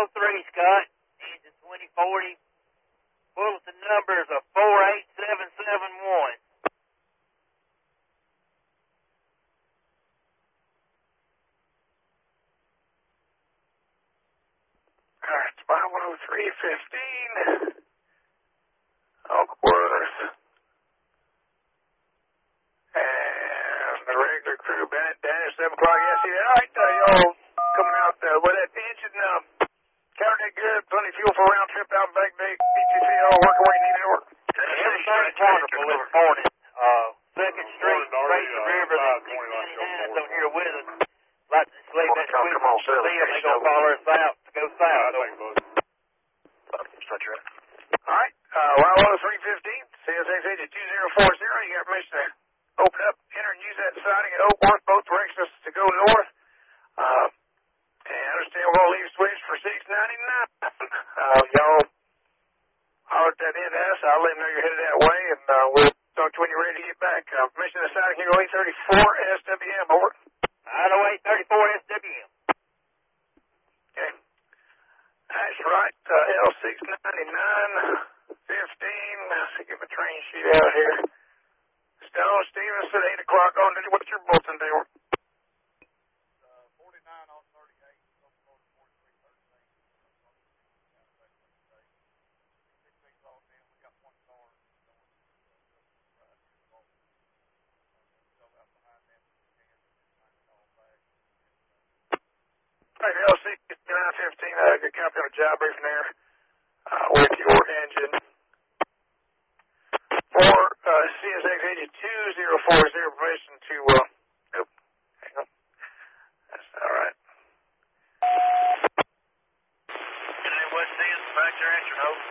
103, Scott. Engine 2040. Bulletin numbers are 48771. Alright, spot 103.15. Oakworth. And the regular crew, Bennett, Danish, 7 o'clock. Yes, alright, y'all coming out with that engine. Counted it good, plenty of fuel for a round trip out back day. BTCL working where you need it to work. Everything's wonderful this morning. 2nd Street, Fraser River, the 69's on here with us. Like to slay that quick. See them, they gonna follow us out to go south. Alright, Wild 315, CSX agent 2040. You got permission to open up, enter, and use that siding at Oakworth, both directions to go north. And understand we're going to leave switch for $6.99. Y'all holler at that end of us. I'll let them know you're headed that way, and we'll talk to you when you're ready to get back. Permission to siding here, 834 SWM, over. Idaho 834 SWM. Okay. That's right, L699, 15. Let's see, get my train sheet out here. Stone Stevenson, 8 o'clock on duty. What's your bulletin day? 49 on 38, Oklahoma 4313. We got one car going right here. So out behind them, all back. All right, L69915, good copy on a job briefing there with your engine. For CSX agent 2040, permission to, nope, hang on. That's all right. And what is the factor engine, over?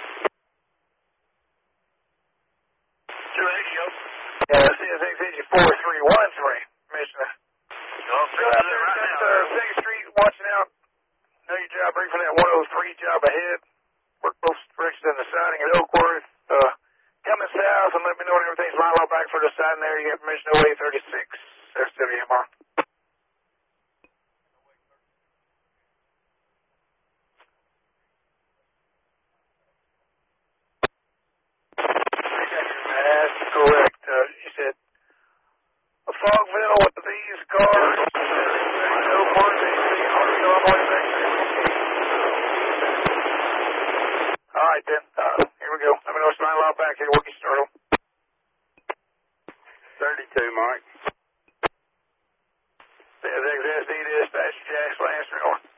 280, Yeah, CSX agent 4313, permission to. Go out there right now. 2nd Street, watching out. Know your job briefing that 103 job ahead. Work both directions in the siding at Oakworth. Coming south, and let me know when everything's lined up back for the siding there. You got permission to 836 SWMR. That's correct. You said a Fogville with these cars. Oakworth, all the way back there. All right, then. Here we go. Let me know what's lined up back here. We'll get started. 32, Mike. CSX SD dispatch, Jackson, Lancer,